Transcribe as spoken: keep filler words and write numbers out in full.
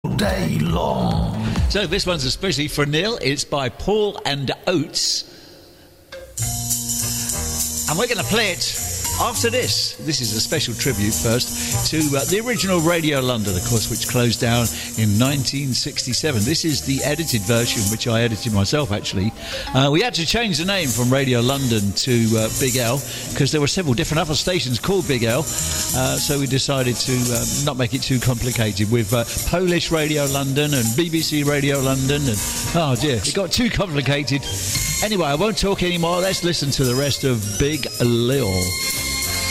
Day long. So this one's especially for Neil. It's by Paul and Oates. And we're going to play it after this. This is a special tribute first to uh, the original Radio London, of course, which closed down in nineteen sixty-seven. This is the edited version, which I edited myself, actually. Uh, we had to change the name from Radio London to uh, Big L because there were several different other stations called Big L. Uh, so we decided to uh, not make it too complicated with uh, Polish Radio London and B B C Radio London. And oh dear, it got too complicated. Anyway, I won't talk anymore. Let's listen to the rest of Big Lil.